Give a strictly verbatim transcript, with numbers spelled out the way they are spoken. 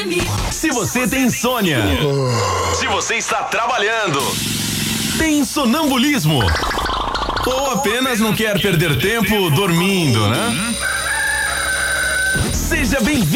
M. Se você tem insônia, se você está trabalhando, tem sonambulismo, ou apenas não quer perder tempo dormindo, né? Seja bem-vindo.